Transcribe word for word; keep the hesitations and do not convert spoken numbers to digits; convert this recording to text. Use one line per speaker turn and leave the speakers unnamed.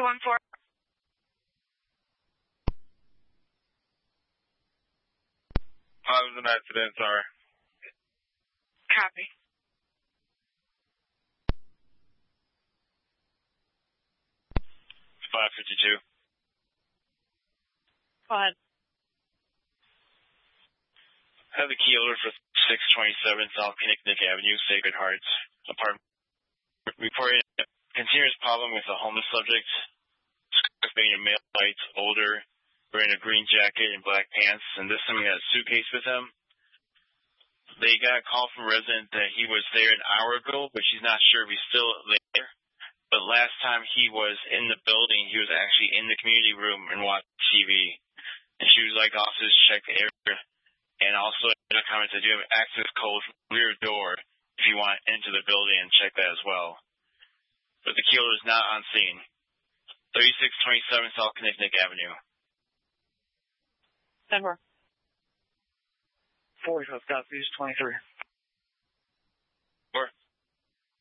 one four.
How was an accident, sorry?
Copy.
five fifty-two.
Go ahead.
I have the key holder for six twenty-seven South Picnic Avenue, Sacred Hearts apartment. Reporting a continuous problem with a homeless subject. Suspecting a male, light, older, wearing a green jacket and black pants, and this time he had a suitcase with him. They got a call from a resident that he was there an hour ago, but she's not sure if he's still there. But last time he was in the building, he was actually in the community room and watched T V. And she was like, officers, check the area. And also in the comments, I do have access code from the rear door if you want into the building and check that as well. But the killer is not on scene. thirty-six twenty-seven South Picnic Avenue.
Denver.
forty-five copies, twenty-three.